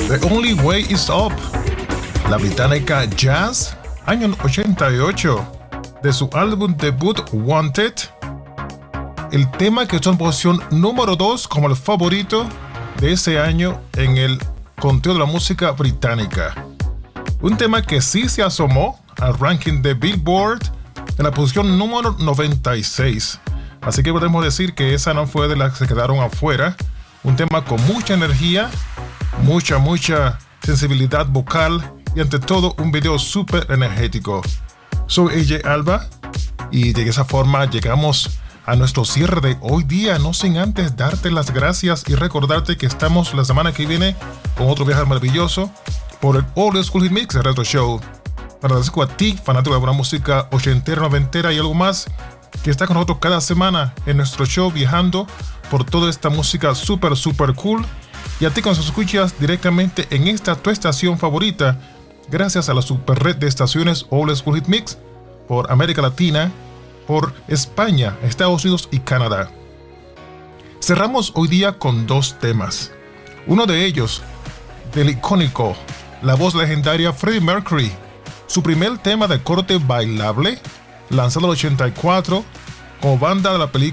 The Only Way Is Up, la británica Jazz, año 88, de su álbum debut Wanted, el tema que está en posición número 2 como el favorito de ese año en el conteo de la música británica. Un tema que sí se asomó al ranking de Billboard en la posición número 96. Así que podemos decir que esa no fue de las que se quedaron afuera. Un tema con mucha energía, mucha sensibilidad vocal y ante todo un video súper energético. Soy AJ Alba y de esa forma llegamos a nuestro cierre de hoy día, no sin antes darte las gracias y recordarte que estamos la semana que viene con otro viaje maravilloso por el Old School Hit Mix, el Retro Show. Agradezco a ti, fanático de la buena música ochentera, noventera y algo más, que está con nosotros cada semana en nuestro show viajando por toda esta música súper cool. Y a ti que nos escuchas directamente en esta tu estación favorita, gracias a la super red de estaciones Old School Hit Mix por América Latina, por España, Estados Unidos y Canadá. Cerramos hoy día con dos temas. Uno de ellos, del icónico, la voz legendaria Freddie Mercury, su primer tema de corte bailable, lanzado en el 84 como banda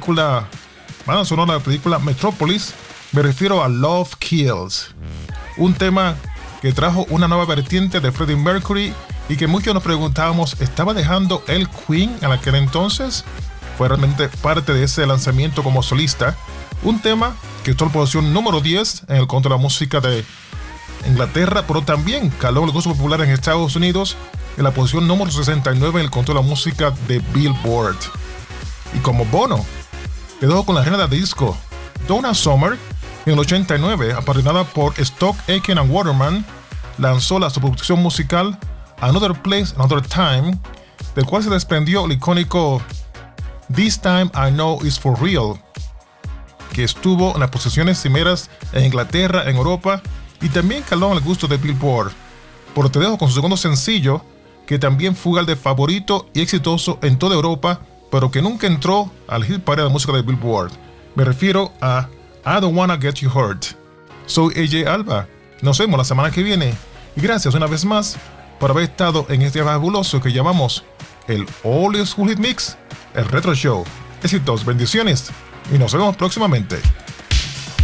sonora de la película Metropolis. Me refiero a Love Kills, un tema que trajo una nueva vertiente de Freddie Mercury y que muchos nos preguntábamos, ¿estaba dejando el Queen en aquel entonces? Fue realmente parte de ese lanzamiento como solista. Un tema que estuvo en posición número 10 en el conteo de la música de Inglaterra, pero también caló el gusto popular en Estados Unidos en la posición número 69 en el conteo de la música de Billboard. Y como bono, te dejo con la reina del disco, Donna Summer. En el 89, apadrinada por Stock Aitken and Waterman, lanzó la subproducción musical Another Place, Another Time, del cual se desprendió el icónico This Time I Know Is For Real, que estuvo en las posiciones cimeras en Inglaterra, en Europa, y también caló en el gusto de Billboard. Pero te dejo con su segundo sencillo, que también fue el de favorito y exitoso en toda Europa, pero que nunca entró al hit parade de música de Billboard. Me refiero a I Don't Wanna Get You Hurt. Soy AJ Alba. Nos vemos la semana que viene. Y gracias una vez más por haber estado en este fabuloso que llamamos el Old School Hit Mix, el Retro Show. Éxitos, bendiciones y nos vemos próximamente.